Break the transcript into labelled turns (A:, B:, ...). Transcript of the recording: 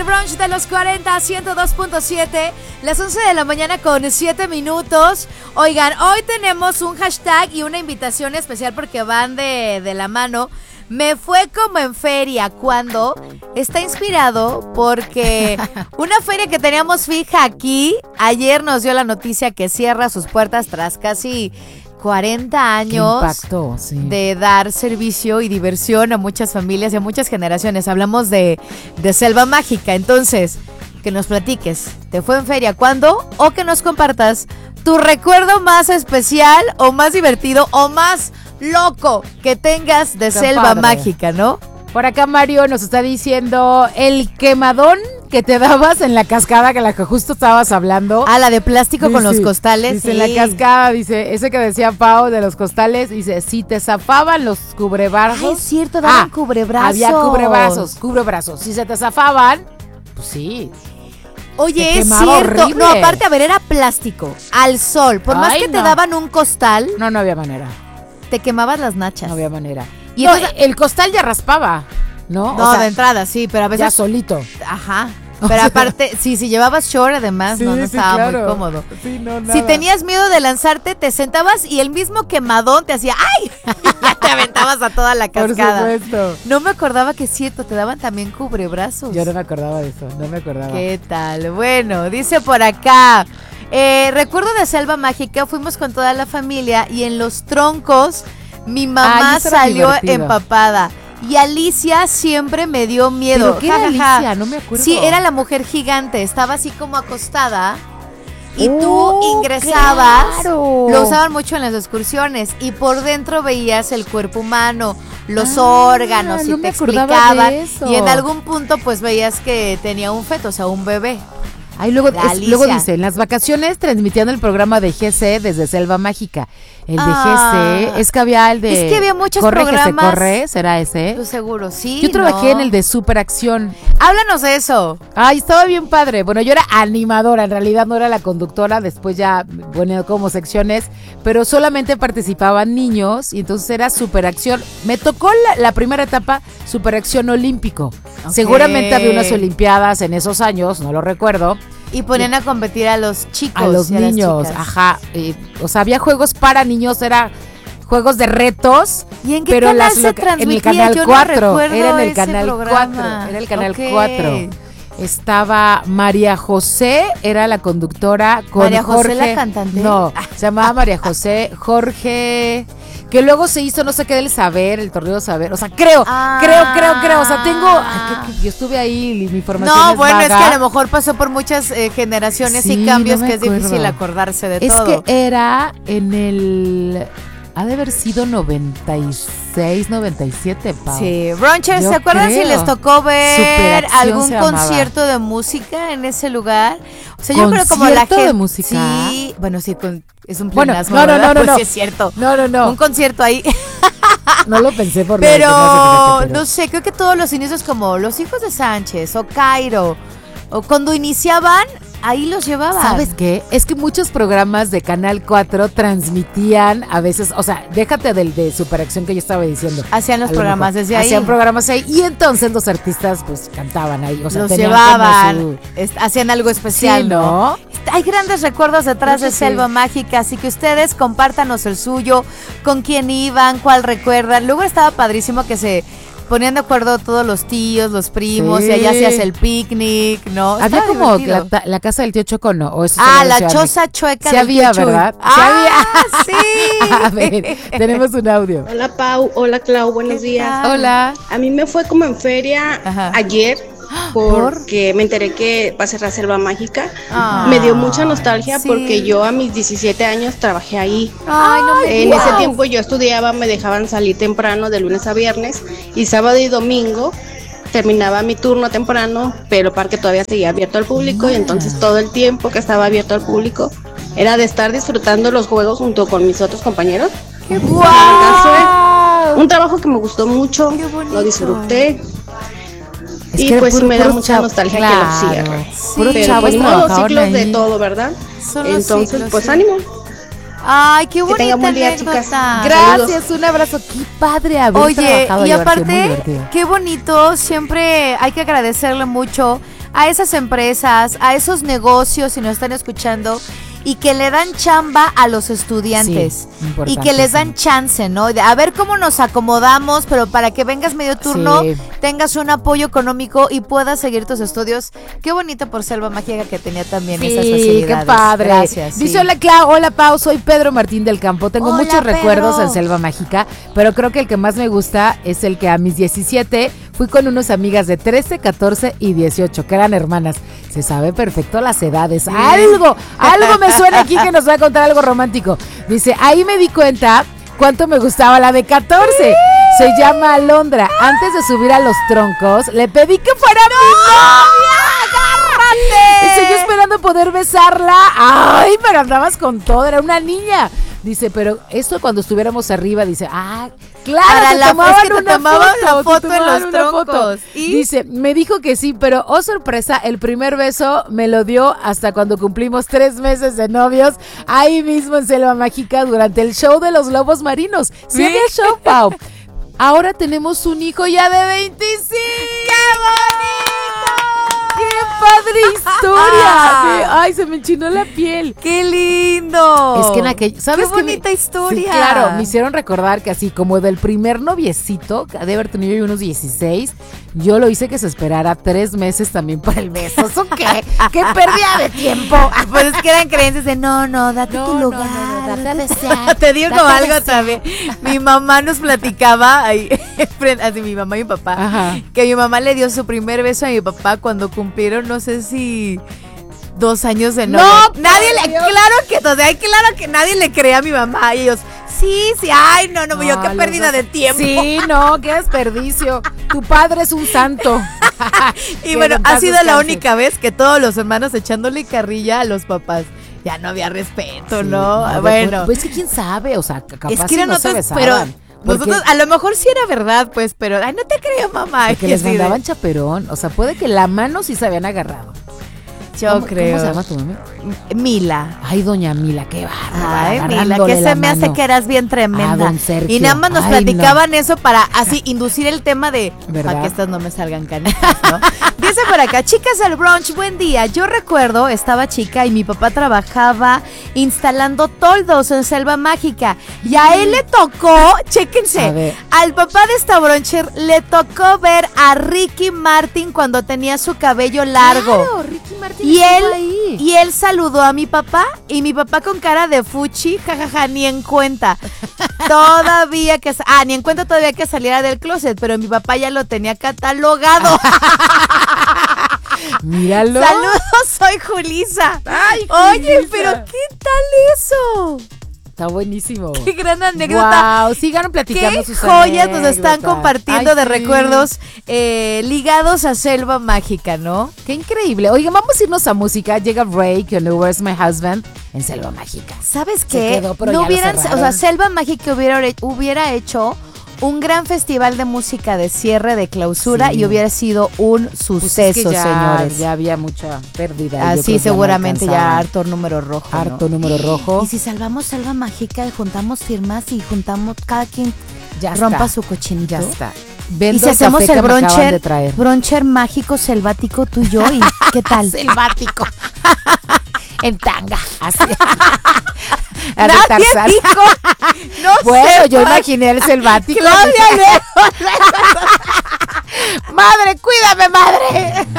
A: Brunch de los 40, 102.7, las 11 de la mañana con 7 minutos. Oigan, hoy tenemos un hashtag y una invitación especial porque van de la mano. Me fue como en feria, cuando está inspirado porque una feria que teníamos fija aquí, ayer nos dio la noticia que cierra sus puertas tras casi 40 años
B: impacto, sí,
A: de dar servicio y diversión a muchas familias y a muchas generaciones. Hablamos de Selva Mágica. Entonces, que nos platiques, ¿te fue en feria cuándo? O que nos compartas tu recuerdo más especial o más divertido o más loco que tengas de Selva Mágica, ¿no?
B: Por acá Mario nos está diciendo el quemadón que te dabas en la cascada, que la que justo estabas hablando.
A: Ah, la de plástico, dice, con los costales.
B: Dice,
A: sí.
B: En la cascada, dice, ese que decía Pau de los costales, dice, si te zafaban los cubrebrazos.
A: Ay, es cierto, daban cubrebrazos.
B: Había cubrebrazos. Si se te zafaban, pues sí.
A: Oye, es cierto. Horrible. No, aparte, a ver, era plástico, al sol. Por más que te daban un costal.
B: No había manera.
A: Te quemabas las nachas.
B: No había manera.
A: Y entonces,
B: el costal ya raspaba, ¿no?
A: No, o sea, de entrada, sí, pero a veces.
B: Ya solito.
A: Ajá. Pero aparte, sí, si llevabas short, además, sí, no estaba claro. Muy cómodo.
B: Sí, nada.
A: Si tenías miedo de lanzarte, te sentabas y el mismo quemadón te hacía ¡ay! Ya te aventabas a toda la cascada.
B: Por supuesto.
A: No me acordaba que es cierto, te daban también cubrebrazos.
B: Yo no me acordaba de eso, no me acordaba.
A: ¿Qué tal? Bueno, dice por acá. Recuerdo de Selva Mágica, fuimos con toda la familia y en los troncos mi mamá salió empapada. Y Alicia siempre me dio miedo.
B: ¿Pero qué era Alicia? No me acuerdo.
A: Sí, era la mujer gigante. Estaba así como acostada. Y tú ingresabas.
B: Claro.
A: Lo usaban mucho en las excursiones. Y por dentro veías el cuerpo humano, los órganos. Y te explicaban. Y en algún punto pues veías que tenía un feto, o sea, un bebé.
B: Ahí luego dice, en las vacaciones transmitían el programa de GC desde Selva Mágica. El de GC, es que había el de...
A: Es que había muchos
B: programas.
A: Corre,
B: ¿será ese?
A: Tú seguro, sí.
B: Yo trabajé en el de Superacción.
A: Háblanos de eso.
B: Ay, estaba bien padre. Bueno, yo era animadora, en realidad no era la conductora, después ya ponía como secciones, pero solamente participaban niños y entonces era Superacción. Me tocó la primera etapa, Superacción Olímpico. Okay. Seguramente había unas olimpiadas en esos años, no lo recuerdo.
A: Y ponían a competir a los chicos.
B: A los niños, ajá. O sea, había juegos para niños, era juegos de retos.
A: ¿Y en qué canal se transmitía?
B: En el canal
A: Yo
B: 4.
A: No
B: era en el canal
A: programa.
B: 4. Era el canal 4. Estaba María José, era la conductora con
A: María
B: Jorge.
A: José, la cantante.
B: No, se llamaba María José, Jorge. Que luego se hizo, no sé qué, del saber, el torneo saber. O sea, creo. O sea, tengo. Yo estuve ahí y mi formación
A: no,
B: es
A: bueno,
B: vaga.
A: Es que a lo mejor pasó por muchas generaciones y cambios que es difícil acordarse de todo.
B: Es que era en el. Ha de haber sido 96, 97, Pau.
A: Sí, Brunchers, ¿se acuerdan si les tocó ver algún concierto de música en ese lugar? O sea, yo creo como la gente.
B: ¿De música?
A: Sí, bueno, sí, es un pleonasmo,
B: no,
A: pues sí es cierto.
B: No.
A: Un concierto ahí.
B: No lo pensé por
A: pero no sé, creo que todos los inicios como Los Hijos de Sánchez o Cairo, o cuando iniciaban, ahí los llevaban.
B: ¿Sabes qué? Es que muchos programas de Canal 4 transmitían a veces, o sea, déjate del de Superacción que yo estaba diciendo.
A: Hacían los programas desde ahí.
B: Hacían programas ahí y entonces los artistas pues cantaban ahí. O sea,
A: los llevaban, hacían algo especial,
B: sí, ¿no?
A: Hay grandes recuerdos detrás de Selva Mágica, así que ustedes compártanos el suyo, con quién iban, cuál recuerdan. Luego estaba padrísimo que se ponían de acuerdo todos los tíos, los primos, y allá hacías el picnic, ¿no?
B: Había como la casa del tío Choco, ¿no? ¿O eso
A: la choza chueca
B: del
A: había,
B: tío ¿verdad?
A: Sí había. Sí.
B: A ver, tenemos un audio.
C: Hola Pau, hola Clau, buenos días.
B: Hola.
C: A mí me fue como en feria ayer. Porque me enteré que va a cerrar Selva Mágica. Me dio mucha nostalgia porque yo a mis 17 años trabajé ahí. En ese tiempo yo estudiaba, me dejaban salir temprano de lunes a viernes y sábado y domingo terminaba mi turno temprano, pero el parque todavía seguía abierto al público y entonces todo el tiempo que estaba abierto al público era de estar disfrutando los juegos junto con mis otros compañeros.
A: ¡Qué
C: un trabajo que me gustó mucho, lo disfruté.
B: Es
C: y
B: que
C: pues me da mucha nostalgia que lo cierre. Pero pues los ciclos de todo, ¿verdad? Entonces, pues ánimo.
A: Ay, qué bonita.
C: Que tengan buen día, chicas.
B: Gracias, saludos. Un abrazo. Qué padre haber trabajado.
A: Y aparte, qué bonito. Siempre hay que agradecerle mucho a esas empresas, a esos negocios, si nos están escuchando, y que le dan chamba a los estudiantes, y que les dan chance, ¿no? A ver cómo nos acomodamos, pero para que vengas medio turno, tengas un apoyo económico y puedas seguir tus estudios. Qué bonito por Selva Mágica que tenía también esas facilidades.
B: Qué padre.
A: Gracias.
B: Dice, hola Clau, hola Pau, soy Pedro Martín del Campo. Tengo muchos recuerdos en Selva Mágica, pero creo que el que más me gusta es el que a mis 17 fui con unas amigas de 13, 14 y 18, que eran hermanas. Se sabe perfecto las edades. Algo me suena aquí que nos va a contar algo romántico. Dice, ahí me di cuenta cuánto me gustaba la de 14. Se llama Alondra. Antes de subir a los troncos, le pedí que fuera mi novia. Estoy esperando poder besarla. Ay, pero andabas con todo, era una niña. Dice, pero esto cuando estuviéramos arriba, dice, claro,
A: para
B: te tomaban
A: una foto en los troncos.
B: ¿Y? Dice, me dijo que sí, pero sorpresa, el primer beso me lo dio hasta cuando cumplimos 3 meses de novios, ahí mismo en Selva Mágica, durante el show de los lobos marinos. Sí, había show, Pau. Ahora tenemos un hijo ya de 25.
A: ¡Qué bonito!
B: ¡Qué padre historia! Ay, se me enchinó la piel.
A: ¡Qué lindo!
B: Es que en aquel, ¿sabes
A: qué bonita historia?
B: Sí, claro, me hicieron recordar que así como del primer noviecito, que de haber tenido yo unos 16, yo lo hice que se esperara 3 meses también para el beso. ¿Eso qué? ¡Qué pérdida de tiempo!
A: Pues es que eran creencias de date tu lugar.
B: No, date a desear.
A: Te digo algo también. Mi mamá nos platicaba, así mi mamá y mi papá,
B: ajá,
A: que mi mamá le dio su primer beso a mi papá cuando cumplieron, no sé si 2 años de novio.
B: No,
A: claro que nadie le cree a mi mamá. Y ellos, sí, ay, no, yo qué pérdida de tiempo.
B: Sí, no, qué desperdicio. Tu padre es un santo.
A: Y bueno, ha sido la única vez que todos los hermanos echándole carrilla a los papás. Ya no había respeto, sí, ¿no? Bueno.
B: Pues que quién sabe, o sea, capaz
A: es que eran
B: no
A: otros,
B: se besaban.
A: Pero nosotros, a lo mejor sí era verdad, pues, pero, ay, no te creo, mamá.
B: Porque les mandaban chaperón, o sea, puede que la mano sí se habían agarrado.
A: Yo creo.
B: ¿Cómo se llama tu mamá?
A: Mila.
B: Ay, doña Mila, qué bárbara.
A: Ay, Mila, que se me hace que eras bien tremenda.
B: Don Sergio.
A: Y nada más nos platicaban eso para así inducir el tema de para que estas no me salgan canicas, ¿no? Dice por acá, chicas del brunch, buen día. Yo recuerdo, estaba chica y mi papá trabajaba instalando toldos en Selva Mágica. Y a él le tocó, chéquense, al papá de esta bruncher le tocó ver a Ricky Martin cuando tenía su cabello largo.
B: Claro, Ricky Martin
A: y él saludó a mi papá y mi papá con cara de fuchi, jajaja, ni en cuenta. Ni en cuenta todavía que saliera del closet, pero mi papá ya lo tenía catalogado.
B: Míralo.
A: Saludos, soy Julisa.
B: Ay,
A: oye,
B: Julisa,
A: pero ¿qué tal eso?
B: Está buenísimo.
A: Qué gran anécdota.
B: Wow, sigan platicando sus
A: joyas nos están compartiendo de
B: sí,
A: recuerdos ligados a Selva Mágica, ¿no?
B: Qué increíble. Oigan, vamos a irnos a música. Llega Ray con Where's My Husband en Selva Mágica.
A: ¿Sabes qué?
B: Quedó, pero
A: no
B: ya
A: hubieran, o sea, Selva Mágica hubiera hecho un gran festival de música de cierre, de clausura, sí, y hubiera sido un suceso, pues es que señores.
B: Ya había mucha pérdida.
A: Sí, seguramente ya harto número rojo.
B: Harto número rojo.
A: Y si salvamos Selva Mágica y juntamos firmas y juntamos cada quien
B: ya
A: rompa
B: está,
A: su cochinito.
B: Ya está.
A: Y si hacemos el broncher mágico selvático tú y yo, ¿y qué tal?
B: Selvático. En tanga, así.
A: Nadie dijo, no
B: bueno, yo imaginé el selvático.
A: Claudia,
B: madre, cuídame, madre.